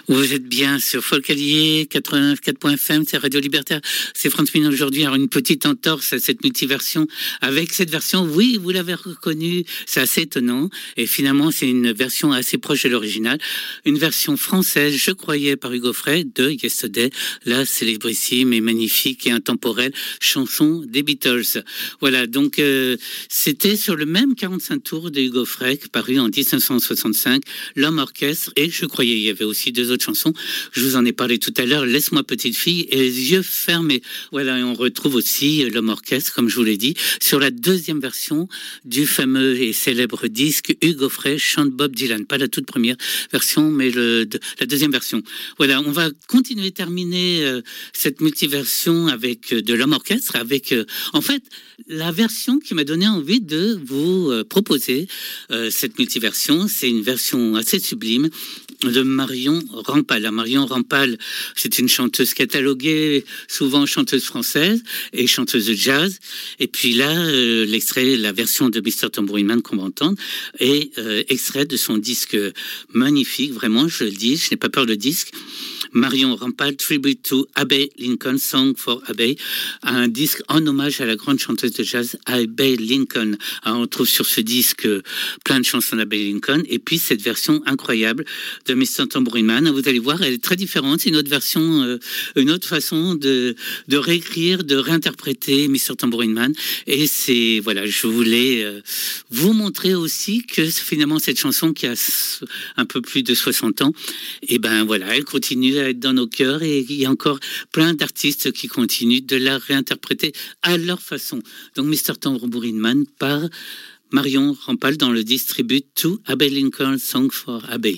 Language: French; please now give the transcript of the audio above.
Vous êtes bien sur Folcalier 84.fm, c'est Radio Libertaire. C'est France Mine aujourd'hui. Alors, une petite entorse à cette multiversion. Avec cette version, oui, vous l'avez reconnue, c'est assez étonnant. Et finalement, c'est une version assez proche de l'original. Une version française, je croyais, par Hugo Frey, de Yesterday, la célébrissime et magnifique et intemporelle chanson des Beatles. Voilà, donc c'était sur le même 45 tours de Hugo Frey, paru en 1965, L'Homme Orchestre, et je croyais, il y avait aussi deux autres chansons. Je vous en ai parlé tout à l'heure, Laisse-moi petite fille et Les yeux fermés. Voilà, et on retrouve aussi L'Homme Orchestre, comme je vous l'ai dit, sur la deuxième version du fameux et célèbre disque Hugo Frey chante Bob Dylan. Pas la toute première version, mais la deuxième version. Voilà, on va continuer, terminer cette multiversion avec de L'Homme Orchestre, avec en fait la version qui m'a donné envie de vous proposer cette multiversion. C'est une version assez sublime de Marion Rampal. Marion Rampal, c'est une chanteuse cataloguée, souvent chanteuse française et chanteuse de jazz. Et puis là, l'extrait, la version de Mr. Tambourine Man qu'on va entendre, est extrait de son disque magnifique, vraiment, je le dis, je n'ai pas peur de disque. Marion Rampal, Tribute to Abbey Lincoln, Song for Abbey, un disque en hommage à la grande chanteuse de jazz Abbey Lincoln. Alors, on trouve sur ce disque plein de chansons d'Abbey Lincoln, et puis cette version incroyable de Mr. Tambourine Man. Vous allez voir, elle est très différente, c'est une autre version, une autre façon de réécrire, de réinterpréter Mr. Tambourine Man. Et c'est, voilà, je voulais vous montrer aussi que finalement cette chanson qui a un peu plus de 60 ans, et ben voilà, elle continue à être dans nos cœurs, et il y a encore plein d'artistes qui continuent de la réinterpréter à leur façon. Donc Mr. Tambourine Man par Marion Rampal dans le disque Tribute to Abbey Lincoln, Song for Abbey.